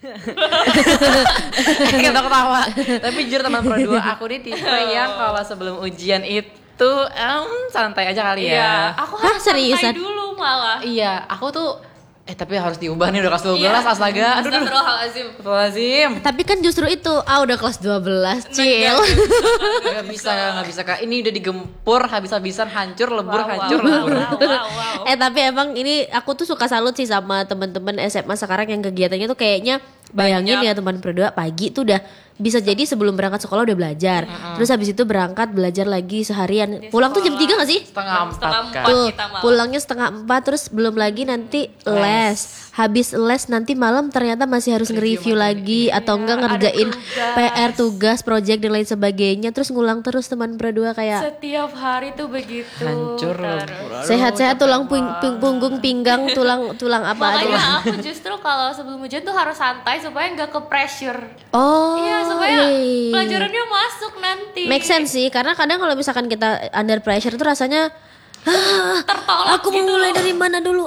Ketawa. Tapi jujur teman Pro 2 aku nih tipe yang kalau sebelum ujian itu santai aja kali Iya, ya. aku harus seriusan? santai dulu malah. Iya, aku tuh tapi harus diubah nih udah kelas 12 Iya. astaga. Aduh. Astagfirullahaladzim. Tapi kan justru itu, udah kelas 12, chill. Gak bisa Kak. Ini udah digempur habis-habisan, hancur, lebur, Wow, hancur, wow, lebur. wow. Tapi emang ini aku tuh suka salut sih sama teman-teman SMA sekarang yang kegiatannya tuh kayaknya bayangin ya teman berdua pagi tuh udah bisa jadi sebelum berangkat sekolah udah belajar. Terus habis itu berangkat belajar lagi seharian. Pulang tuh jam 3 gak sih? Setengah 4 Kak. Tuh, kita malam. pulangnya setengah 4 terus belum lagi nanti les. Habis les nanti malam ternyata masih harus nge-review lagi atau enggak ngerjain PR, tugas, project dan lain sebagainya. Terus ngulang terus teman berdua kayak Setiap hari tuh begitu. Hancur, Terus. lebur. sehat-sehat tulang punggung, pinggang, tulang apa Makanya aja. aku justru kalau sebelum ujian tuh harus santai supaya nggak ke pressure. Oh, Iya, supaya iya. pelajarannya masuk nanti. Make sense sih, karena kadang kalau misalkan kita under pressure tuh rasanya Tertolak aku mau gitu mulai loh. dari mana dulu?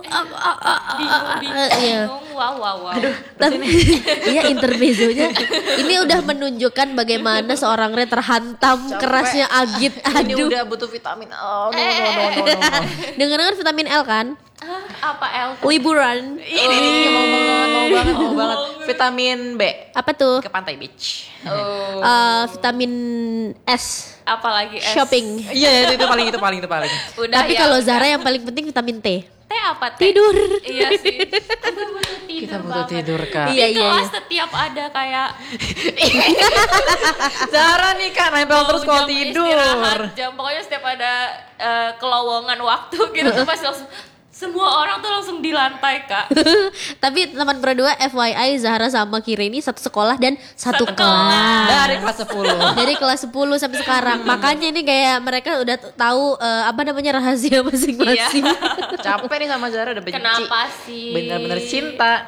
Iya. Bingung. Wow. Tapi iya intermezzonya ini udah menunjukkan bagaimana seorang Re terhantam kerasnya Agit. Ini Aduh. udah butuh vitamin. Oh, no. Dengar-dengar vitamin L kan? Apa L? Liburan. Ini mau banget. Vitamin B Apa tuh? ke Pantai Beach. Vitamin S. Apalagi S. Shopping. Iya, itu paling. Udah Tapi ya, kalau udah. Zara yang paling penting vitamin T. Teh apa teh? Tidur. Iya sih. Kita butuh tidur. Kita butuh banget. tidur, Kak. Iya, Di iya, kelas iya. setiap ada kayak Zara nih Kak nempel terus kalau jam tidur. istirahat, jam pokoknya setiap ada kelowongan waktu gitu tuh pasti langsung semua orang tuh langsung di lantai Kak. Tapi teman berdua FYI Zahra sama Kira ini satu sekolah dan satu Satu kelas. Dari kelas 10. Dari kelas 10 sampai sekarang. Makanya ini kayak mereka udah tahu apa namanya rahasia masing-masing. Capek nih sama Zara udah benci. Kenapa sih? Bener-bener cinta.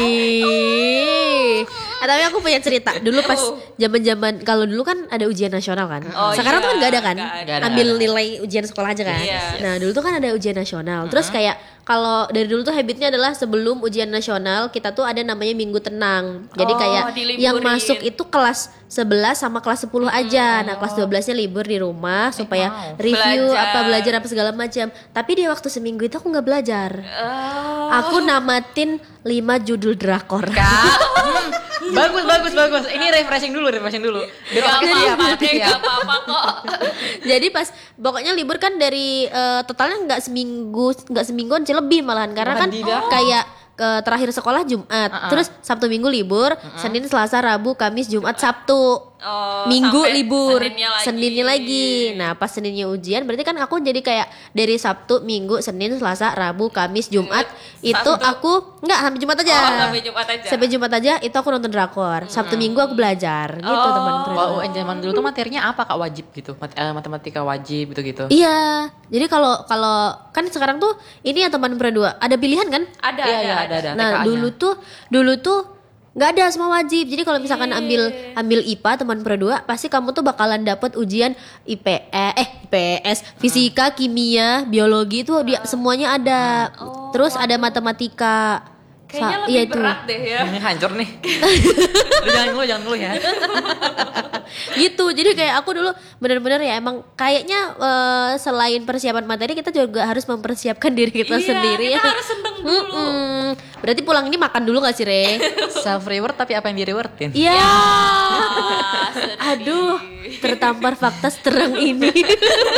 Idi. Tapi aku punya cerita. Dulu pas zaman-zaman kalau dulu kan ada ujian nasional kan. Oh, Sekarang tuh kan iya, nggak ada kan. nggak ada. Ambil nilai ujian sekolah aja kan. Yes. Nah, dulu tuh kan ada ujian nasional. Terus kayak kalau dari dulu tuh habitnya adalah sebelum ujian nasional kita tuh ada namanya minggu tenang. Jadi Oh, kayak diliburin. yang masuk itu kelas 11 sama kelas 10 aja. Nah, kelas 12-nya libur di rumah supaya review belajar apa segala macam. Tapi di waktu seminggu itu aku nggak belajar. Aku namatin 5 judul drakor. Kak. Bagus. Ini refreshing dulu. Biar Gak otaknya siap. apa-apa deh, gak apa-apa kok. Jadi pas pokoknya libur kan dari totalnya nggak semingguan sih lebih malahan karena kan Wadidaw. kayak terakhir sekolah Jumat, terus Sabtu Minggu libur, Senin, Selasa, Rabu, Kamis, Jumat, Sabtu. Oh, Minggu sampai libur, Seninnya lagi. Nah pas Seninnya ujian berarti kan aku jadi kayak dari Sabtu, Minggu, Senin, Selasa, Rabu, Kamis, Jumat itu Sabtu. aku nggak sampai Jumat aja. Oh, sampai Jumat aja. Sampai Jumat aja itu aku nonton drakor. Sabtu Minggu aku belajar gitu teman Kalau UN zaman dulu tuh materinya apa Kak wajib gitu? Matematika wajib gitu. Iya, jadi kalau kan sekarang tuh ini ya teman berdua ada pilihan kan? Ada, Iya, ada. ada. Nah TKA-nya. dulu tuh nggak ada semua wajib. Jadi kalau misalkan ambil IPA teman berdua pasti kamu tuh bakalan dapet ujian IPS, fisika, kimia, biologi itu dia semuanya ada. Terus ada matematika. Kayaknya Iya lebih berat deh ya. Ini hancur nih. Lu jangan dulu ya. Gitu. Jadi kayak aku dulu benar-benar ya emang kayaknya selain persiapan materi kita juga harus mempersiapkan diri kita sendiri kita ya. harus seneng dulu. Berarti pulang ini makan dulu gak sih Re? Self reward tapi apa yang di rewardin? Iya. Ah, sedih. Aduh, tertampar fakta seterang ini.